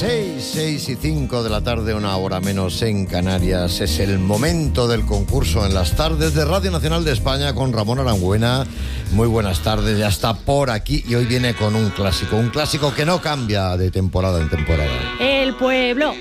6:05 de la tarde, una hora menos en Canarias. Es el momento del concurso en las tardes de Radio Nacional de España con Ramón Arangüena. Muy buenas tardes, ya está por aquí y hoy viene con un clásico que no cambia de temporada en temporada. El pueblo.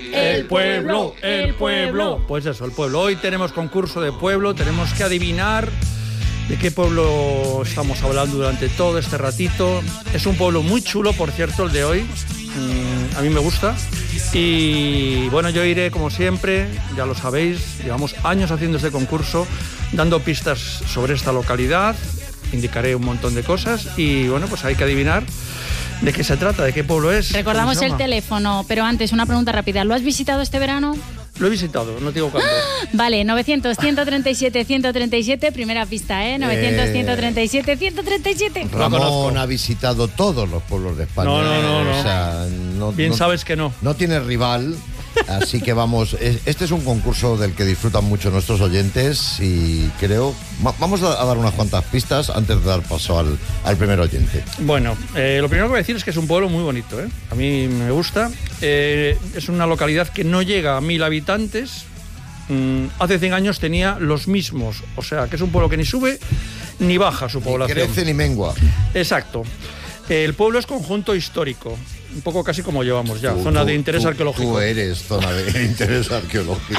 Pues eso, el pueblo. Hoy tenemos concurso de pueblo, tenemos que adivinar de qué pueblo estamos hablando durante todo este ratito. Es un pueblo muy chulo, por cierto, el de hoy. A mí me gusta. Y bueno, yo iré como siempre, ya lo sabéis, llevamos años haciendo este concurso, dando pistas sobre esta localidad, indicaré un montón de cosas y bueno, pues hay que adivinar de qué se trata, de qué pueblo es. Recordamos el teléfono, pero antes una pregunta rápida. ¿Lo has visitado este verano? Lo he visitado, no te digo cuándo. Vale, 900-137-137, primera pista, ¿eh? 900-137-137. Ramón ha visitado todos los pueblos de España. No. O sea, Sabes que no. No tiene rival, así que vamos. Este es un concurso del que disfrutan mucho nuestros oyentes y creo... Vamos a dar unas cuantas pistas antes de dar paso al primer oyente. Bueno, lo primero que voy a decir es que es un pueblo muy bonito, ¿eh? A mí me gusta. Es una localidad que no llega a 1000 habitantes. Hace 100 años tenía los mismos. O sea, que es un pueblo que ni sube ni baja su población. Ni crece ni mengua. Exacto. El pueblo es conjunto histórico. Un poco casi como llevamos ya. Zona de interés arqueológico. Tú eres zona de interés arqueológico.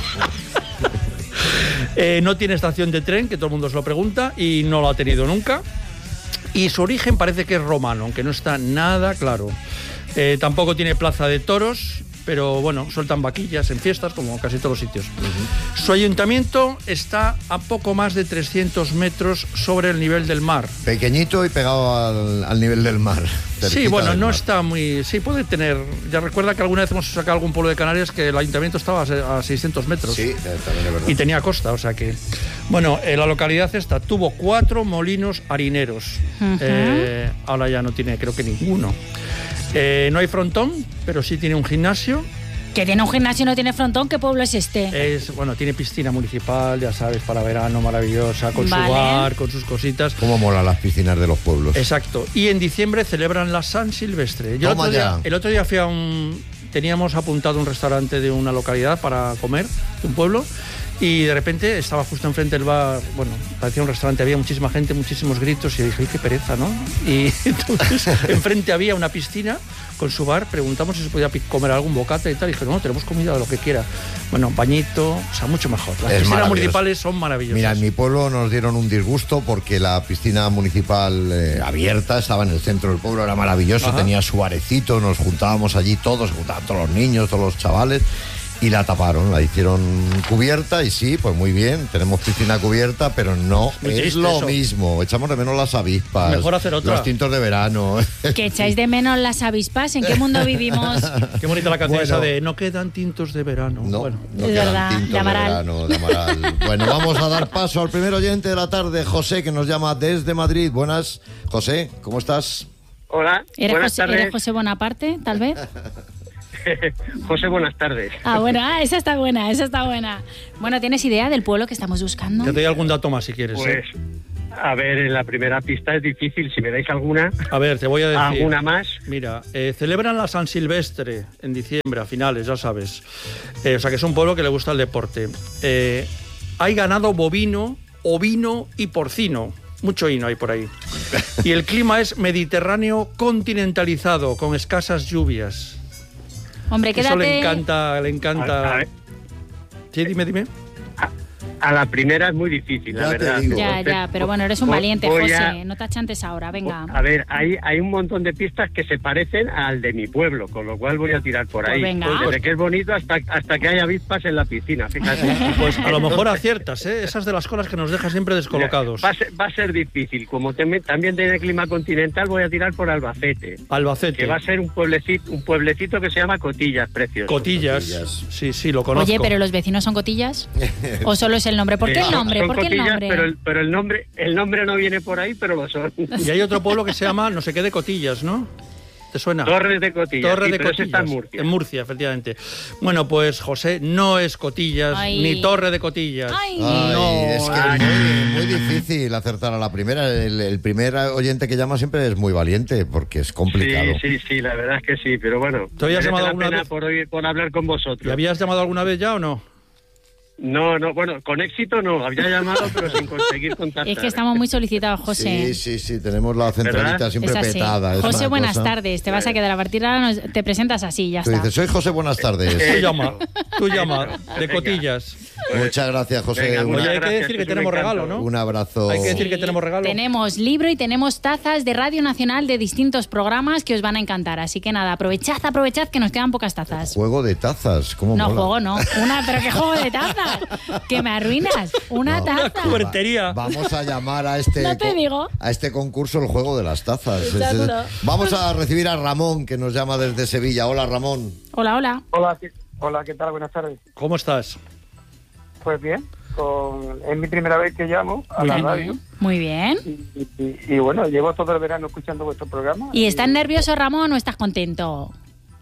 No tiene estación de tren, que todo el mundo se lo pregunta, y no lo ha tenido nunca. Y su origen parece que es romano, aunque no está nada claro. Tampoco tiene plaza de toros, pero bueno, sueltan vaquillas en fiestas, como casi todos los sitios. Su ayuntamiento está a poco más de 300 metros sobre el nivel del mar. Pequeñito y pegado al nivel del mar. Sí, bueno, no está muy... Sí, puede tener... Ya recuerda que alguna vez hemos sacado algún pueblo de Canarias que el ayuntamiento estaba a 600 metros. Sí, también es verdad. Y tenía costa, o sea que... Bueno, la localidad esta tuvo 4 molinos harineros. Ahora ya no tiene, creo que ninguno. No hay frontón, pero sí tiene un gimnasio. Que tiene un gimnasio y no tiene frontón, ¿qué pueblo es este? Bueno, tiene piscina municipal, ya sabes, para verano, maravillosa, con su bar, con sus cositas. Cómo molan las piscinas de los pueblos. Exacto. Y en diciembre celebran la San Silvestre. El otro día fui a teníamos apuntado un restaurante de una localidad para comer, de un pueblo, y de repente estaba justo enfrente del bar, bueno, parecía un restaurante, había muchísima gente, muchísimos gritos, y dije, qué pereza, ¿no? Y entonces enfrente había una piscina con su bar, preguntamos si se podía comer algún bocata y tal, y dije, no, tenemos comida de lo que quiera. Bueno, bañito, o sea, mucho mejor. Las piscinas municipales son maravillosas. Mira, en mi pueblo nos dieron un disgusto porque la piscina municipal abierta estaba en el centro del pueblo, era maravilloso, tenía su barecito, nos juntábamos allí todos, se juntaban todos los niños, todos los chavales, y la taparon, la hicieron cubierta y sí, pues muy bien, tenemos piscina cubierta, pero no es lo mismo. Echamos de menos las avispas. Mejor hacer otra. Los tintos de verano. ¿Que echáis de menos las avispas? ¿En qué mundo vivimos? Qué bonita la canción esa de no quedan tintos de verano. No, bueno. no es quedan verdad, tintos de Amaral. De Amaral. Bueno, vamos a dar paso al primer oyente de la tarde, José, que nos llama desde Madrid. Buenas, José, ¿cómo estás? Hola, buenas tardes. ¿Eres José Bonaparte, tal vez? José, buenas tardes. Bueno, esa está buena. Bueno, ¿tienes idea del pueblo que estamos buscando? Yo te doy algún dato más si quieres. Pues, a ver, en la primera pista es difícil, si me dais alguna. A ver, te voy a decir. ¿Alguna más? Mira, celebran la San Silvestre en diciembre, a finales, ya sabes. O sea que es un pueblo que le gusta el deporte. Hay ganado bovino, ovino y porcino. Mucho hino hay por ahí. Y el clima es mediterráneo continentalizado, con escasas lluvias. Hombre, quédate... Eso le encanta. A ver. Sí, dime. A la primera es muy difícil, la verdad. Ya, pero bueno, eres un valiente, José. No te achantes ahora, venga. A ver, hay un montón de pistas que se parecen al de mi pueblo, con lo cual voy a tirar por ahí. Venga. Desde que es bonito hasta que hay avispas en la piscina, fíjate. Pues a lo mejor aciertas, ¿eh? Esas de las cosas que nos deja siempre descolocados. Va a ser difícil. Como también tiene clima continental, voy a tirar por Albacete. Albacete. Que va a ser un pueblecito que se llama Cotillas, precioso. Cotillas. Sí, lo conozco. Oye, ¿pero los vecinos son Cotillas? ¿O solo es el nombre? ¿Por qué el nombre? Son ¿Por qué Cotillas, el nombre? pero el nombre no viene por ahí, pero lo son. Y hay otro pueblo que se llama no sé qué de Cotillas, ¿no? ¿Te suena? Torres de Cotillas. Torres de pero Cotillas. está en Murcia. En Murcia, efectivamente. Bueno, pues José, no es Cotillas ni Torre de Cotillas. Ay. Es que es muy difícil acertar a la primera. El primer oyente que llama siempre es muy valiente porque es complicado. Sí, la verdad es que sí, pero bueno. ¿Te habías llamado alguna vez? Por hablar con vosotros. ¿Y habías llamado alguna vez ya o no? No, bueno, con éxito no, había llamado pero sin conseguir contactar. Es que estamos muy solicitados, José. Sí, tenemos la centralita ¿verdad? siempre petada. José, buenas tardes, te vas a quedar a partir de ahora, te presentas así, ya Tú está. dices, soy José, buenas tardes. Tú llama, de Cotillas. Muchas gracias, José. Venga, Oye, hay que gracias, decir que es un tenemos encanto. regalo, ¿no? Un abrazo. Hay que decir que tenemos regalo. Tenemos libro y tenemos tazas de Radio Nacional de distintos programas que os van a encantar. Así que nada, aprovechad que nos quedan pocas tazas. Juego de tazas, ¿cómo No, mola? juego no. Pero ¿qué juego de tazas? Que me arruinas. Una taza. Cubertería. Vamos a llamar a este, No te digo. a este concurso el juego de las tazas. Exacto. Vamos a recibir a Ramón, que nos llama desde Sevilla. Hola, Ramón. Hola. Hola, ¿qué tal? Buenas tardes. ¿Cómo estás? Pues bien, es mi primera vez que llamo a la radio Muy bien. y bueno, llevo todo el verano escuchando vuestro programa. ¿Y estás nervioso, Ramón, o estás contento?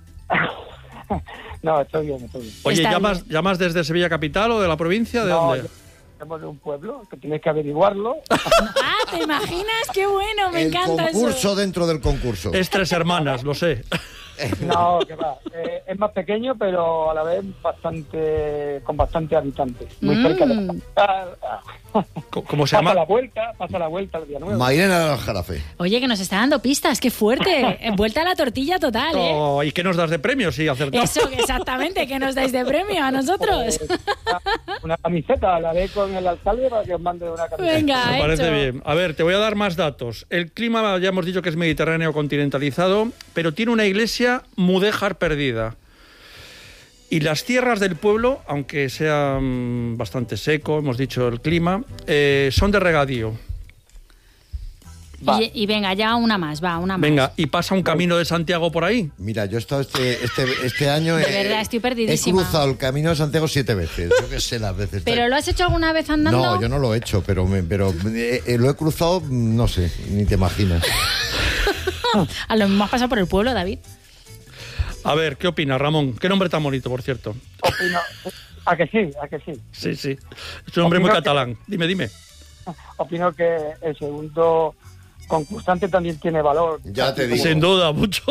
No, estoy bien. Oye, Está ¿llamas desde Sevilla capital o de la provincia? ¿De No, dónde? Somos de un pueblo, que tienes que averiguarlo. Ah, ¿te imaginas? ¡Qué bueno! Me encanta El concurso eso. dentro del concurso. Es Tres Hermanas, lo sé. No, que va. Es más pequeño, pero a la vez con bastante habitantes. Muy cerca de la capital. ¿Cómo se llama? Pasa la vuelta al día nuevo. Mairena del Aljarafe. Oye, que nos está dando pistas, qué fuerte. Vuelta a la tortilla total, ¿eh? Oh, ¿y qué nos das de premio si acertamos? Eso, exactamente, ¿qué nos dais de premio a nosotros? Una camiseta, la haré con el alcalde para que os mande una camiseta. Venga, Me parece hecho. bien. A ver, te voy a dar más datos. El clima ya hemos dicho que es mediterráneo continentalizado, pero tiene una iglesia mudéjar perdida. Y las tierras del pueblo, aunque sea bastante seco, hemos dicho el clima, son de regadío. Y venga, ya una más. Venga, ¿y pasa un camino de Santiago por ahí? Mira, yo he estado este año... De verdad, estoy perdidísima. He cruzado el Camino de Santiago 7 veces. Yo qué sé las veces. ¿Pero lo has hecho alguna vez andando? No, yo no lo he hecho, pero lo he cruzado, no sé, ni te imaginas. A lo mismo has pasado por el pueblo, David. A ver, ¿qué opinas, Ramón? ¿Qué nombre tan bonito, por cierto? Opino, ¿A que sí? Sí. Es un nombre muy catalán. Dime. Opino que el segundo concursante también tiene valor. Ya te digo. Sin duda, mucho.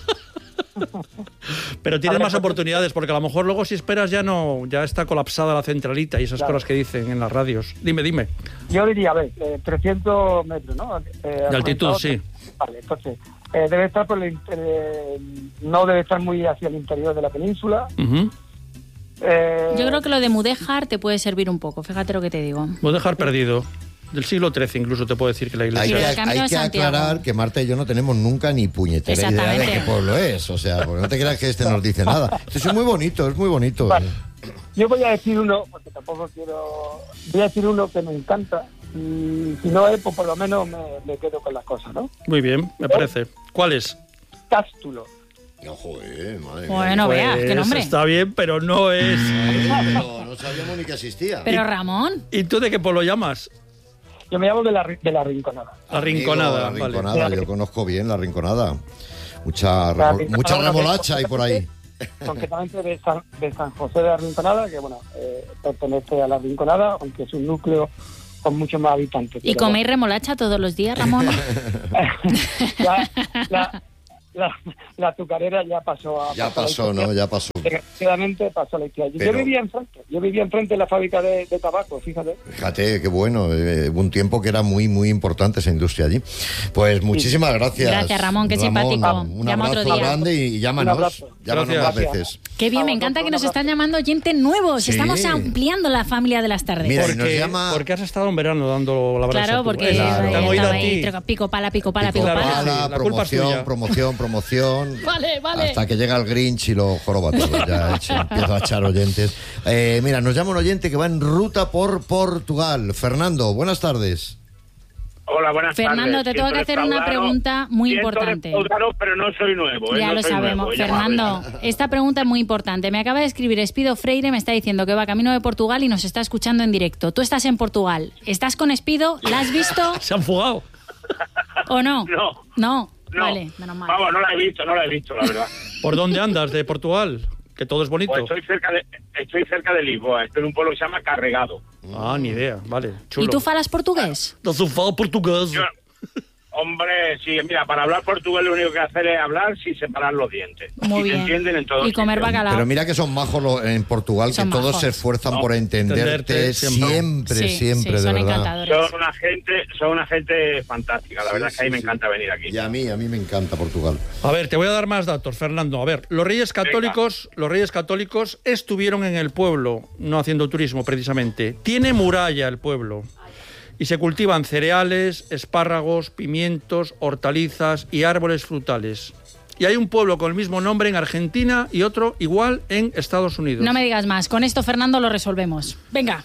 Pero tienes más oportunidades, porque a lo mejor luego si esperas ya está colapsada la centralita y esas cosas que dicen en las radios. Dime. Yo diría, a ver, 300 metros, ¿no? De altitud, sí. Vale, entonces, debe estar no debe estar muy hacia el interior de la península. Uh-huh. Yo creo que lo de mudéjar te puede servir un poco, fíjate lo que te digo. Voy a dejar perdido. Del siglo XIII incluso te puedo decir que la iglesia... Hay que aclarar que Marta y yo no tenemos nunca ni puñetera idea de qué pueblo es. O sea, porque no te creas que nos dice nada. Esto es muy bonito. Vale. Yo voy a decir uno, porque tampoco quiero... Voy a decir uno que me encanta. Y si no es, pues por lo menos me quedo con las cosas, ¿no? Muy bien, me parece. ¿Cuál es? Cástulo. No, joder, madre mía. No veas, qué nombre. Está bien, pero no es... Pero no sabíamos ni que existía. Pero Ramón... ¿Y tú de qué pueblo llamas? Yo me llamo de la Rinconada. La Rinconada, La Rinconada, vale. Yo conozco bien la Rinconada. Mucha remolacha hay por ahí. Concretamente de San José de la Rinconada, que bueno, pertenece a la Rinconada, aunque es un núcleo con muchos más habitantes. ¿Y coméis remolacha todos los días, Ramón? La azucarera ya pasó. Ya pasó. Desgraciadamente pasó la historia. Yo vivía enfrente de la fábrica de tabaco, fíjate. Fíjate, qué bueno. Hubo un tiempo que era muy, muy importante esa industria allí. Pues muchísimas gracias. Gracias, Ramón, qué simpático. Un Llama abrazo otro día. grande y llámanos más veces. Qué bien, me encanta que nos están llamando oyentes nuevos. Sí. Estamos ampliando la familia de las tardes. Mira, porque has estado en verano dando la brasa. Claro, porque te han oído a ti. Pico pala. La culpa es tuya. Promoción. Vale. Hasta que llega el Grinch y lo joroba todo. Ya empiezo a echar oyentes. Mira, nos llama un oyente que va en ruta por Portugal. Fernando, buenas tardes. Hola, buenas tardes. Fernando, te tengo que hacer una pregunta muy importante. Pero no soy nuevo. Ya no lo soy sabemos. Nuevo, Fernando, esta pregunta es muy importante. Me acaba de escribir Espido Freire, me está diciendo que va camino de Portugal y nos está escuchando en directo. Tú estás en Portugal. ¿Estás con Espido? ¿La has visto? ¿Se han fugado? ¿O no? No. no. Vale, menos mal. Vamos, no la he visto, la verdad. ¿Por dónde andas de Portugal? Que todo es bonito. Pues estoy cerca de Lisboa, estoy en un pueblo que se llama Carregado. Ah, ni idea, vale, chulo. ¿Y tú falas portugués? No se fala portugués. Hombre, sí, mira, para hablar portugués lo único que hacer es hablar sin separar los dientes. Muy y bien. te entienden en todo Y comer sitio. bacalao. Pero mira que son majos en Portugal, Son que todos majos. se esfuerzan No, por entenderte entenderte siempre, Sí, siempre, sí, de son verdad. encantadores. Son una gente fantástica, la verdad es que a mí me encanta venir aquí. Y a mí me encanta Portugal. A ver, te voy a dar más datos, Fernando. A ver, los Reyes Católicos estuvieron en el pueblo, no haciendo turismo precisamente. Tiene muralla el pueblo. Y se cultivan cereales, espárragos, pimientos, hortalizas y árboles frutales. Y hay un pueblo con el mismo nombre en Argentina y otro igual en Estados Unidos. No me digas más. Con esto, Fernando, lo resolvemos. Venga.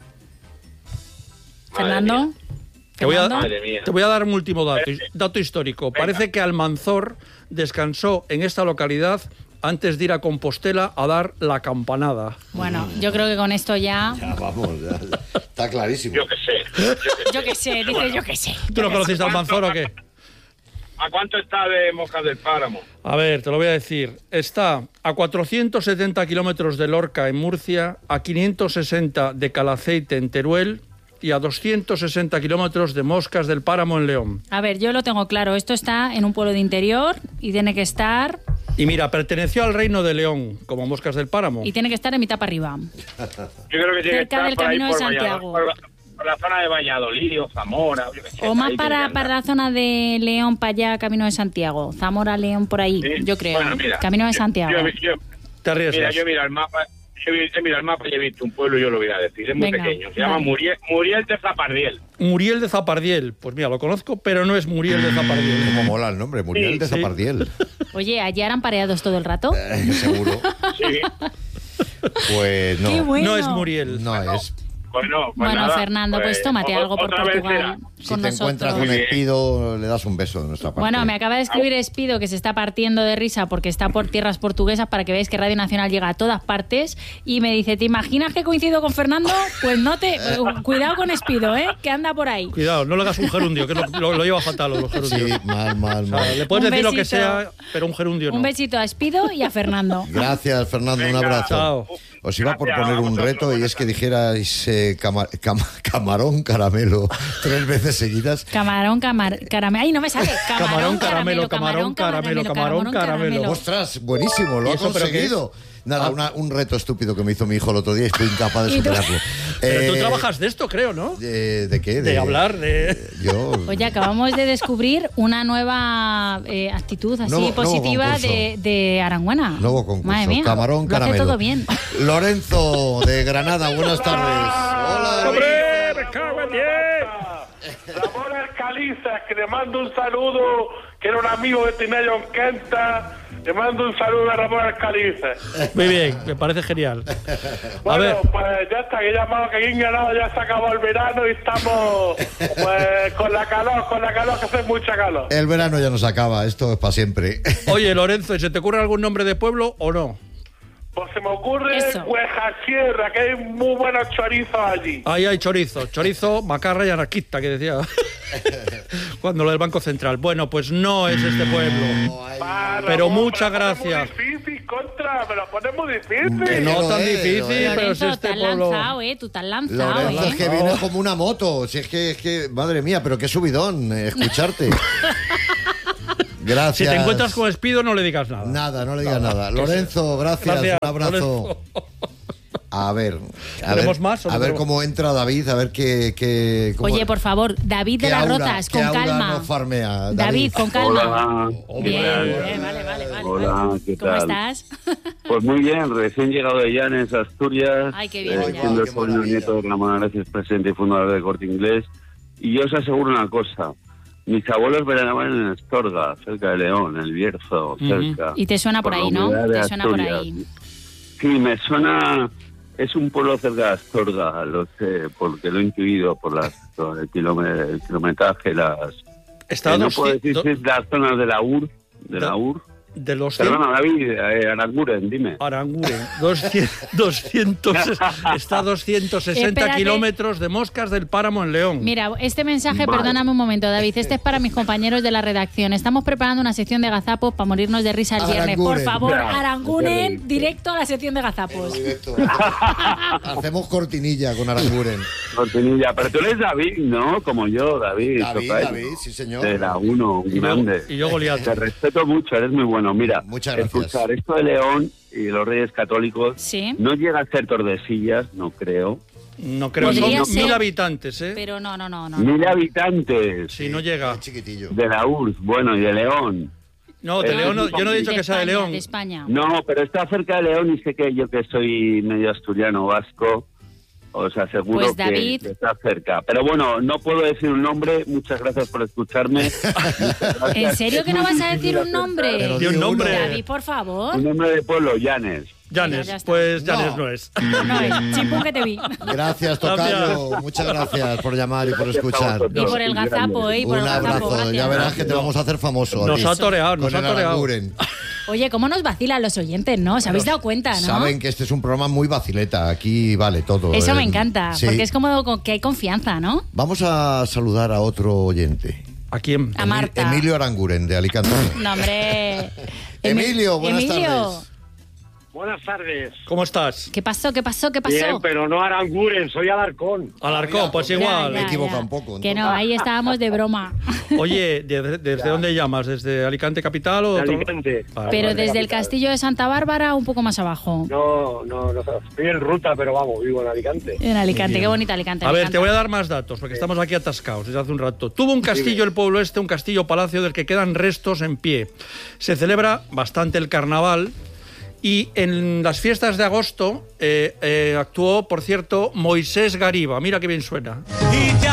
Fernando. Te voy, Madre mía. te voy a dar un último dato histórico. Venga. Parece que Almanzor descansó en esta localidad antes de ir a Compostela a dar la campanada. Bueno, yo creo que con esto ya... Ya, vamos, ya. Está clarísimo. Yo qué sé. Yo qué sé, dice yo qué sé. ¿Tú no conociste a Almanzor o qué? ¿A cuánto está de Moscas del Páramo? A ver, te lo voy a decir. Está a 470 kilómetros de Lorca, en Murcia, a 560 de Calaceite, en Teruel, y a 260 kilómetros de Moscas del Páramo, en León. A ver, yo lo tengo claro. Esto está en un pueblo de interior y tiene que estar... Y mira, perteneció al Reino de León, como Moscas del Páramo. Y tiene que estar en mitad para arriba. Yo creo que tiene que Cerca estar del por ahí Camino de por Santiago. por la zona de Valladolid o Zamora. Yo qué sé, O más ahí tiene que para andar. la zona de León, para allá, Camino de Santiago. Zamora, León, por ahí, Sí. yo creo. Bueno, mira, Camino de Santiago. Te arriesgas. Mira, yo miro el mapa. He mirado el mapa y he visto un pueblo y yo lo voy a decir. Es muy Venga, pequeño. Se llama vale. Muriel de Zapardiel. Muriel de Zapardiel. Pues mira, lo conozco, pero no es Muriel de Zapardiel. Como mola el nombre, Muriel de Sí. Zapardiel. Oye, ¿allí eran pareados todo el rato? Seguro. Sí. Pues no. ¡Qué bueno! No es Muriel. No es. Pues no, pues Bueno, nada, Fernando, pues tómate algo por otra vez Portugal será. Si con te encuentras nosotros. un Espido, le das un beso de nuestra parte. Bueno, me acaba de escribir Espido que se está partiendo de risa porque está por tierras portuguesas para que veáis que Radio Nacional llega a todas partes y me dice, ¿te imaginas que coincido con Fernando? Pues no te... Cuidado con Espido, ¿eh? Que anda por ahí. Cuidado, no le hagas un gerundio, que lo lleva fatal los gerundios. Sí, mal. O sea, le puedes Un decir lo que besito. sea, pero un gerundio no. Un besito a Espido y a Fernando. Gracias, Fernando, un Venga. abrazo. Chao. Os iba por Gracias, poner un vosotros, reto y buenas es que dijerais camarón caramelo 3 veces seguidas. Camarón, caramelo. ¡Ay, no me sale! Camarón, caramelo, camarón, caramelo. Ostras, buenísimo, lo ¿Y ha eso, pero qué es? conseguido. Nada, un reto estúpido que me hizo mi hijo el otro día y estoy incapaz de ¿Y tú? superarlo. Pero tú trabajas de esto, creo, ¿no? ¿De qué? De hablar, de... Yo... Oye, acabamos de descubrir una nueva actitud así Nuevo positiva concurso. de Arangüena. Nuevo concurso. Madre mía, Camarón, lo hace caramelo. todo bien. Lorenzo, de Granada, buenas tardes. Hola. ¡Hombre, me cago en 10! Ramón Alcalizas, que le mando un saludo, que era un amigo que tenía yo en Quenta. Le mando un saludo a Ramón Alcalizas. Muy bien, me parece genial. A Bueno, ver, pues ya está, que he llamado que aquí en Granada ya se acabó el verano y estamos pues con la calor, que hace mucha calor. El verano ya nos acaba, esto es para siempre. oye, Lorenzo, ¿y se te ocurre algún nombre de pueblo o no? Pues se me ocurre Eso. Huejasierra, que hay muy buenos chorizos allí. Ahí hay chorizo, macarra y anarquista, que decía cuando lo del Banco Central. Bueno, pues no es este pueblo. Va, Pero Ramón, muchas me lo pones gracias. Muy difícil, contra, me lo pones muy Que difícil. No lo tan es, difícil, lo es. pero si Lorenzo, este te has pueblo... lanzado, tú te has lanzado, Lorenzo, es que No. viene como una moto. Si es que, madre mía, pero qué subidón escucharte. Gracias. Si te encuentras con Espido, no le digas nada. Nada, no le digas nada. Lorenzo, gracias, un abrazo. Lorenzo. A ver, ¿Tenemos más o no a ver tenemos? cómo entra David, a ver qué cómo- Oye, por favor, David de qué las aura- Rozas, qué con aura calma. nos farmea. David, con calma. Hola, Bien, ¿qué bien, tal? vale. Hola, ¿qué ¿Cómo tal? estás? Pues muy bien, recién llegado de Llanes, Asturias. Ay, qué bien, ya. Siendo Qué el sobrino maravilla. nieto de Ramón Araces, presidente y fundador del Corte Inglés. Y yo os aseguro una cosa. Mis abuelos veranaban en Astorga, cerca de León, en el Bierzo, cerca. Y te suena por ahí, la ¿no? humedad de Te suena por Asturias. ahí. Sí, me suena... Es un pueblo cerca de Astorga, lo sé, porque lo he intuido por el kilometraje, las... Está a no puedo decir do- si es la zona de la UR, De los Perdona, David, Aranguren, dime. Aranguren, 200, está a 260 kilómetros de Moscas del Páramo en León. Mira, este mensaje, perdóname un momento, David, este es para mis compañeros de la redacción. Estamos preparando una sección de gazapos para morirnos de risa el viernes. Por favor, Aranguren, directo a la sección de gazapos. Hacemos cortinilla con Aranguren. Cortinilla, pero tú eres David, ¿no? Como yo, David, sí señor. De la 1, grande. Y yo Goliat. Te respeto mucho, eres muy bueno. Mira, muchas gracias. Escuchar esto de León y los Reyes Católicos, ¿sí? No llega a ser Tordesillas, no creo. No creo, son 1.000 habitantes, ¿eh? Pero no. 1.000 habitantes. Sí, no llega. Es chiquitillo. De la URSS, bueno, y de León. No, de León, yo no he dicho que sea de León. De España. No, pero está cerca de León y sé que yo que soy medio asturiano vasco, os aseguro pues David, que está cerca. Pero bueno, no puedo decir un nombre. Muchas gracias por escucharme. ¿En serio que no vas a decir un nombre? Di un nombre. David, por favor. Un nombre de pueblo, Llanes. Llanes, pues Llanes no es. No es, chipún que te vi. Gracias, tocayo. Muchas gracias por llamar y por escuchar. Y por el gazapo, ¿eh? Y por un el gazapo, abrazo. Ya verás que te vamos a hacer famoso. Nos ha toreado. Oye, cómo nos vacilan los oyentes, ¿no? ¿Os habéis dado cuenta, no? Saben que este es un programa muy vacileta. Aquí vale todo. Eso me encanta, sí. porque es como que hay confianza, ¿no? Vamos a saludar a otro oyente. ¿A quién? A Marta. Emilio Aranguren, de Alicante. No, hombre. Emilio, buenas tardes. Buenas tardes. ¿Cómo estás? ¿Qué pasó? Bien, pero no Aranguren, soy Alarcón. Alarcón, pues igual. Me equivoca un poco. Que no, ahí estábamos de broma. Oye, ¿desde dónde llamas? ¿Desde Alicante capital o otro? Alicante. Pero desde el castillo de Santa Bárbara, un poco más abajo. No, estoy en ruta, pero vamos, vivo en Alicante. En Alicante, qué bonita Alicante. A ver, te voy a dar más datos, porque estamos aquí atascados desde hace un rato. Tuvo un castillo el pueblo este, un castillo-palacio del que quedan restos en pie. Se celebra bastante el carnaval. Y en las fiestas de agosto actuó, por cierto, Moisés Gariba. Mira qué bien suena.